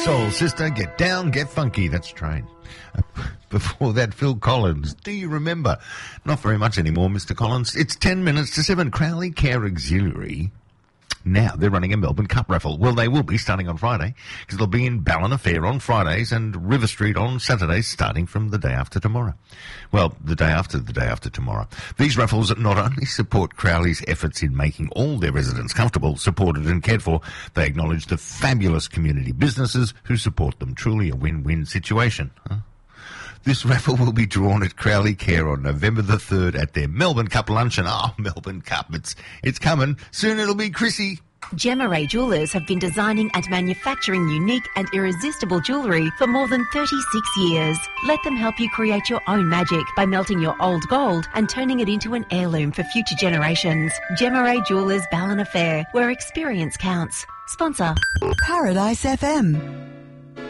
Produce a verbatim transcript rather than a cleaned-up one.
Soul Sister, get down, get funky. That's Train. Before that, Phil Collins. Do you remember? Not very much anymore, Mister Collins. It's ten minutes to seven. Crowley Care Auxiliary. Now, they're running a Melbourne Cup raffle. Well, they will be starting on Friday, because they'll be in Ballina Fair on Fridays and River Street on Saturdays, starting from the day after tomorrow. Well, the day after the day after tomorrow. These raffles not only support Crowley's efforts in making all their residents comfortable, supported and cared for, they acknowledge the fabulous community businesses who support them. Truly a win-win situation. Huh? This raffle will be drawn at Crowley Care on November the third at their Melbourne Cup luncheon. Oh, Melbourne Cup, it's it's coming. Soon it'll be Chrissy. Gemma Ray Jewellers have been designing and manufacturing unique and irresistible jewellery for more than thirty-six years. Let them help you create your own magic by melting your old gold and turning it into an heirloom for future generations. Gemma Ray Jewellers Ballina Fair, where experience counts. Sponsor Paradise F M.